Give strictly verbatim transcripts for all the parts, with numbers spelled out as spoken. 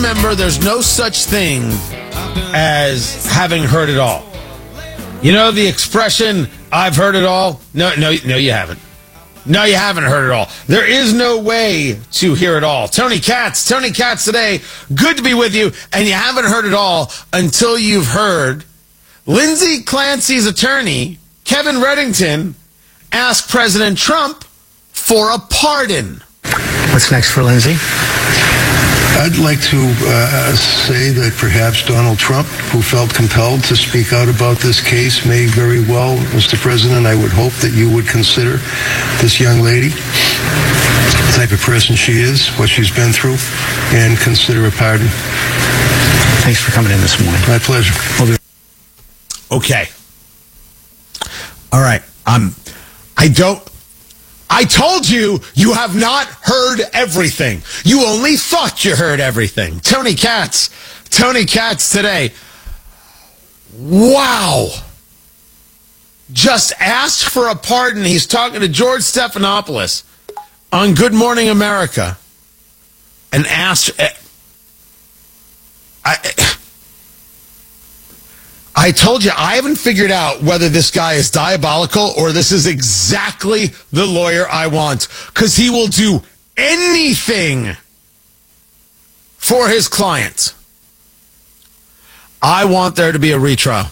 remember, there's no such thing as having heard it all. You know the expression, I've heard it all? No, no, no, you haven't. No, you haven't heard it all. There is no way to hear it all. Tony Katz, Tony Katz today, good to be with you, and you haven't heard it all until you've heard Lindsay Clancy's attorney, Kevin Reddington, ask President Trump for a pardon. What's next for Lindsay? I'd like to uh, say that perhaps Donald Trump, who felt compelled to speak out about this case, may very well, Mister President, I would hope that you would consider this young lady, the type of person she is, what she's been through, and consider a pardon. Thanks for coming in this morning. My pleasure. We'll be- okay. All right. Um, I don't... I told you, you have not heard everything. You only thought you heard everything. Tony Katz. Tony Katz today. Wow. Just asked for a pardon. He's talking to George Stephanopoulos on Good Morning America. And asked... I... I told you, I haven't figured out whether this guy is diabolical or this is exactly the lawyer I want. Because he will do anything for his client. I want there to be a retrial.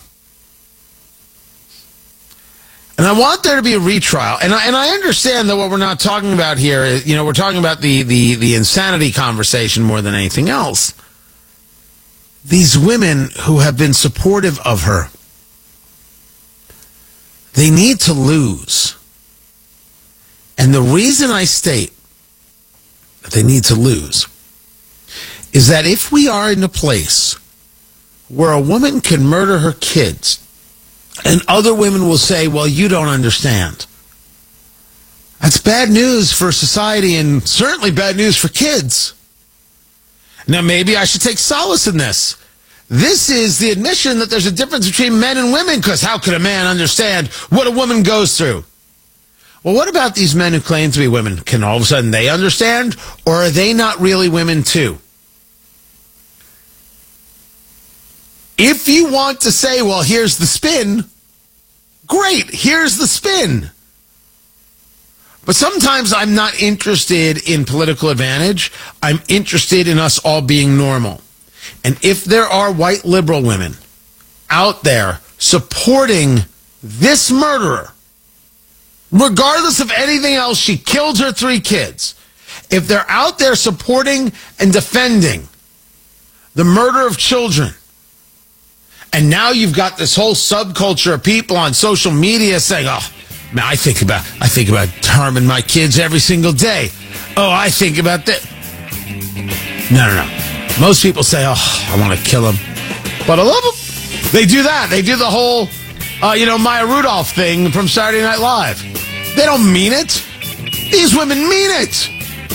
And I want there to be a retrial. And I, and I understand that what we're not talking about here is, you know, we're talking about the, the, the insanity conversation more than anything else. These women who have been supportive of her, they need to lose. And the reason I state that they need to lose is that if we are in a place where a woman can murder her kids and other women will say, well, you don't understand, that's bad news for society and certainly bad news for kids. Now, maybe I should take solace in this. This is the admission that there's a difference between men and women, because how could a man understand what a woman goes through? Well, what about these men who claim to be women? Can all of a sudden they understand, or are they not really women too? If you want to say, well, here's the spin, great, here's the spin. But sometimes I'm not interested in political advantage. I'm interested in us all being normal. And if there are white liberal women out there supporting this murderer, regardless of anything else, she killed her three kids. If they're out there supporting and defending the murder of children, and now you've got this whole subculture of people on social media saying, oh, man, I think about I think about harming my kids every single day. Oh, I think about that. No, no, no. Most people say, oh, I want to kill them. But I love them. They do that. They do the whole, uh, you know, Maya Rudolph thing from Saturday Night Live. They don't mean it. These women mean it.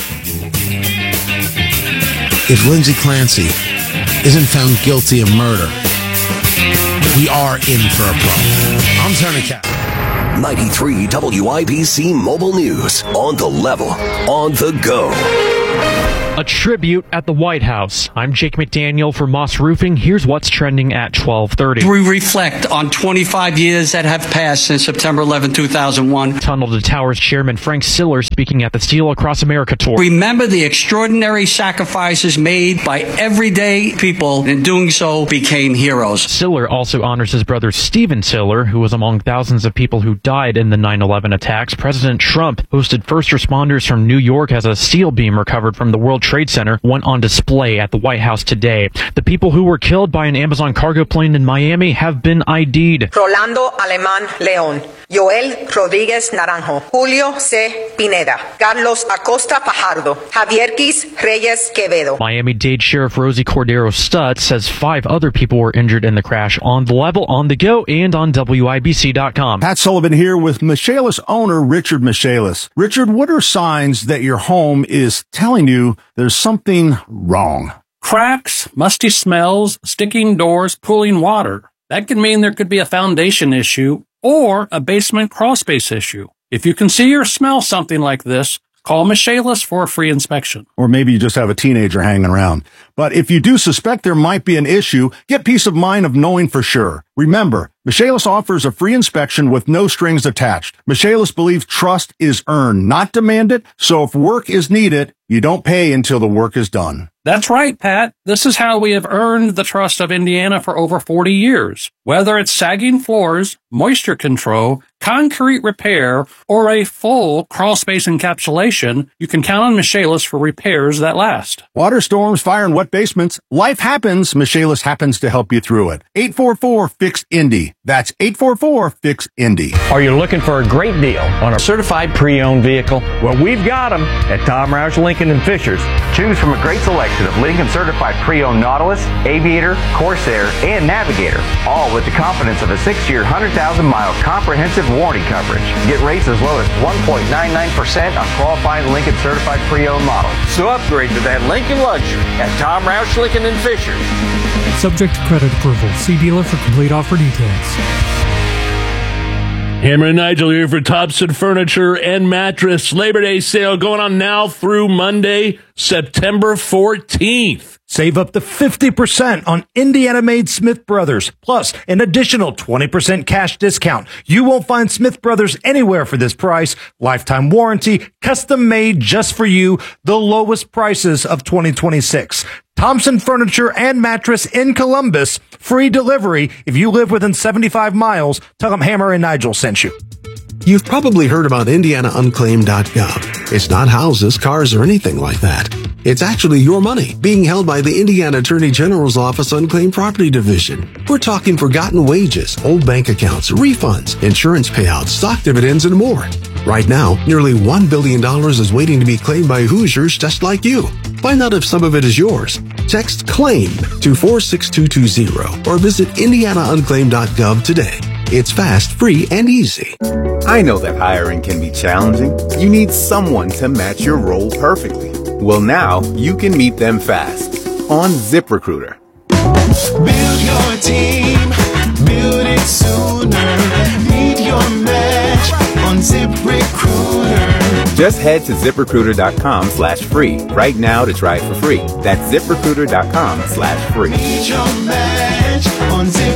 If Lindsay Clancy isn't found guilty of murder, we are in for a problem. I'm Tony Katz. ninety-three W I B C Mobile News. On the level. On the go. A tribute at the White House. I'm Jake McDaniel for Moss Roofing. Here's what's trending at twelve thirty. We reflect on twenty-five years that have passed since September eleventh, two thousand one. Tunnel to Towers Chairman Frank Siller speaking at the Steel Across America tour. Remember the extraordinary sacrifices made by everyday people, and in doing so became heroes. Siller also honors his brother Stephen Siller, who was among thousands of people who died in the nine eleven attacks. President Trump hosted first responders from New York as a steel beam recovered from the World Trade Center went on display at the White House today. The people who were killed by an Amazon cargo plane in Miami have been I D'd. Rolando Alemán León, Joel Rodríguez Naranjo, Julio C. Pineda, Carlos Acosta Fajardo, Javier Quis Reyes Quevedo. Miami-Dade Sheriff Rosie Cordero Stutz says five other people were injured in the crash. On the level, on the go, and on W I B C dot com. Pat Sullivan here with Michaelis owner Richard Michaelis. Richard, what are signs that your home is telling you there's something wrong? Cracks, musty smells, sticking doors, pooling water. That could mean there could be a foundation issue or a basement crawl space issue. If you can see or smell something like this, call Michaelis for a free inspection. Or maybe you just have a teenager hanging around. But if you do suspect there might be an issue, get peace of mind of knowing for sure. Remember, Michaelis offers a free inspection with no strings attached. Michaelis believes trust is earned, not demanded, so if work is needed, you don't pay until the work is done. That's right, Pat. This is how we have earned the trust of Indiana for over forty years. Whether it's sagging floors, moisture control, concrete repair, or a full crawlspace encapsulation, you can count on Michaelis for repairs that last. Water storms, fire, and wet basements. Life happens. Michaelis happens to help you through it. eight four four, F I X, Indy. That's eight four four, F I X, Indy. Are you looking for a great deal on a certified pre-owned vehicle? Well, we've got them at Tom Roush Lincoln and Fishers. Choose from a great selection of Lincoln certified pre-owned Nautilus, Aviator, Corsair, and Navigator, all with the confidence of a six-year, one hundred thousand mile comprehensive warranty coverage. Get rates as low as one point nine nine percent on qualifying Lincoln certified pre-owned models. So upgrade to that Lincoln luxury at Tom Roush Lincoln and Fishers. Subject to credit approval. See dealer for complete offer details. Hammer and Nigel here for Thompson Furniture and Mattress. Labor Day sale going on now through Monday, September fourteenth. Save up to fifty percent on Indiana-made Smith Brothers, plus an additional twenty percent cash discount. You won't find Smith Brothers anywhere for this price. Lifetime warranty, custom made just for you, the lowest prices of twenty twenty-six. Thompson Furniture and Mattress in Columbus. Free delivery. If you live within seventy-five miles, tell them Hammer and Nigel sent you. You've probably heard about Indiana Unclaimed dot gov. It's not houses, cars, or anything like that. It's actually your money being held by the Indiana Attorney General's Office Unclaimed Property Division. We're talking forgotten wages, old bank accounts, refunds, insurance payouts, stock dividends, and more. Right now, nearly one billion dollars is waiting to be claimed by Hoosiers just like you. Find out if some of it is yours. Text CLAIM to four six two two zero or visit Indiana Unclaimed dot gov today. It's fast, free, and easy. I know that hiring can be challenging. You need someone to match your role perfectly. Well, now you can meet them fast on ZipRecruiter. Build your team, build it sooner. Meet your match on ZipRecruiter. Just head to ZipRecruiter.com slash free right now to try it for free. That's ZipRecruiter.com slash free. Meet your match on ZipRecruiter.